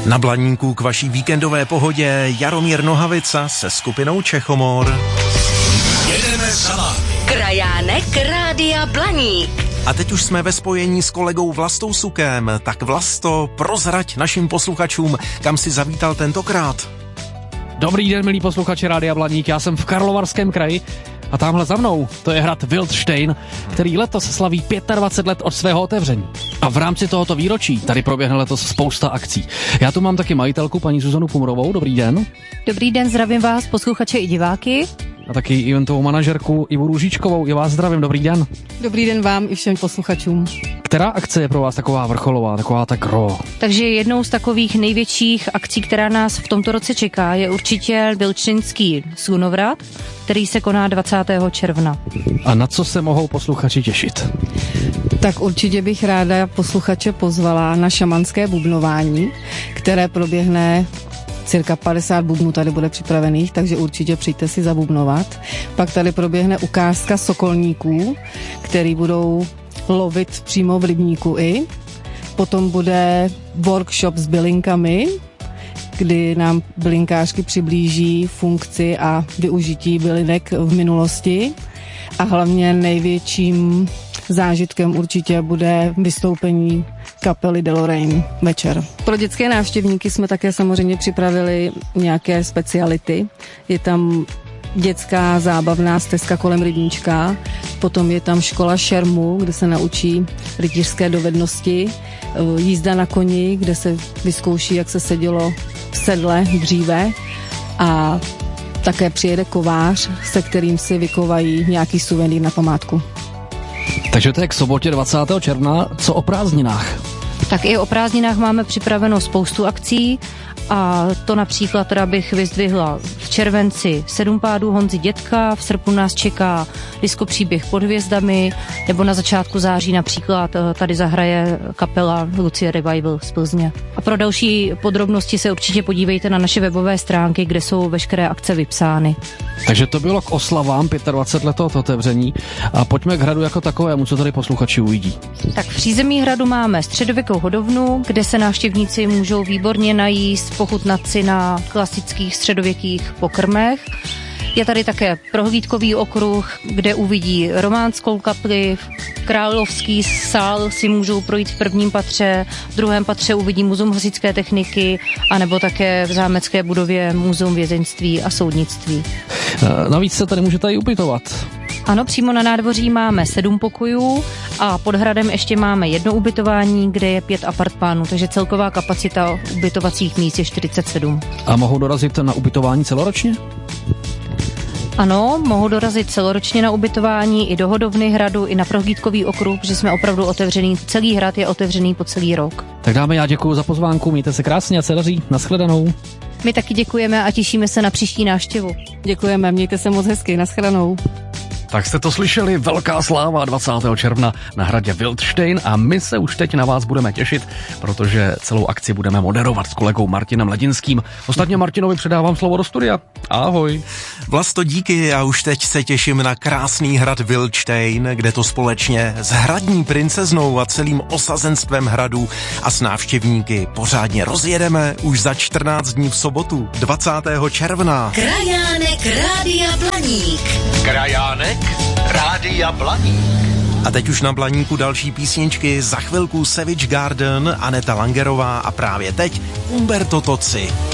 Na Blaníku k vaší víkendové pohodě Jaromír Nohavica se skupinou Čechomor. Jedeme za vámi. Krajánek Rádia Blaník. A teď už jsme ve spojení s kolegou Vlastou Sukem. Tak Vlasto, prozrať našim posluchačům, kam si zavítal tentokrát. Dobrý den, milí posluchači Rádia Blaník, já jsem v Karlovarském kraji a tamhle za mnou to je hrad Wildštejn, který letos slaví 25 let od svého otevření. A v rámci tohoto výročí tady proběhne letos spousta akcí. Já tu mám taky majitelku, paní Zuzanu Pumrovou, dobrý den. Dobrý den, zdravím vás, posluchače i diváky. A taky eventovou manažerku Ivu Růžičkovou, i vás zdravím, dobrý den. Dobrý den vám i všem posluchačům. Která akce je pro vás taková vrcholová, taková ta gro? Takže jednou z takových největších akcí, která nás v tomto roce čeká, je určitě Wildštejnský slunovrat, který se koná 20. června. A na co se mohou posluchači těšit? Tak určitě bych ráda posluchače pozvala na šamanské bubnování, které proběhne cirka 50 bubnů tady bude připravených, takže určitě přijďte si zabubnovat. Pak tady proběhne ukázka sokolníků, který budou lovit přímo v rybníku i. Potom bude workshop s bylinkami, kdy nám bylinkářky přiblíží funkci a využití bylinek v minulosti. A hlavně největším zážitkem určitě bude vystoupení kapely Deloraine večer. Pro dětské návštěvníky jsme také samozřejmě připravili nějaké speciality. Je tam dětská zábavná stezka kolem rybníčka, potom je tam škola šermu, kde se naučí rytířské dovednosti, jízda na koni, kde se vyzkouší, jak se sedělo v sedle dříve, a také přijede kovář, se kterým si vykovají nějaký suvenýr na památku. Takže to je k sobotě 20. června. Co o prázdninách? Tak i o prázdninách máme připraveno spoustu akcí, a to například teda bych vyzdvihla v červenci 7 pádů Honzy Dětka, v srpnu nás čeká diskopříběh pod hvězdami, nebo na začátku září například tady zahraje kapela Lucie Revival z Plzně. A pro další podrobnosti se určitě podívejte na naše webové stránky, kde jsou veškeré akce vypsány. Takže to bylo k oslavám 25 let od otevření. A pojďme k hradu jako takovému, co tady posluchači uvidí. Tak v přízemí hradu máme středověkou hodovnu, kde se návštěvníci můžou výborně najíst, pochutnat si na klasických středověkých pokrmech. Je tady také prohlídkový okruh, kde uvidí románskou kapli, královský sál si můžou projít v prvním patře, v druhém patře uvidí muzeum hasičské techniky, anebo také v zámecké budově muzeum vězeňství a soudnictví. Navíc se tady můžete i ubytovat. Ano, přímo na nádvoří máme 7 pokojů a pod hradem ještě máme jedno ubytování, kde je 5 apartmánů, takže celková kapacita ubytovacích míst je 47. A mohou dorazit na ubytování celoročně? Ano, mohou dorazit celoročně na ubytování i do hodovny hradu, i na prohlídkový okruh, protože jsme opravdu otevřený, celý hrad je otevřený po celý rok. Tak dáme, já děkuji za pozvánku, mějte se krásně a se daří, nashledanou. My taky děkujeme a těšíme se na příští návštěvu. Děkujeme, mějte se moc hezky, nashledanou. Tak jste to slyšeli, velká sláva 20. června na hradě Wildštejn a my se už teď na vás budeme těšit, protože celou akci budeme moderovat s kolegou Martinem Ledinským. Ostatně Martinovi předávám slovo do studia. Ahoj. Vlasto, díky, a už teď se těším na krásný hrad Wildštejn, kde to společně s hradní princeznou a celým osazenstvem hradu a s návštěvníky pořádně rozjedeme už za 14 dní v sobotu 20. června. Krajánek Rádia Blaník. Krajánek Rádia Blaník. A teď už na Blaníku další písničky, za chvilku Savage Garden, Aneta Langerová a právě teď Umberto Tozzi.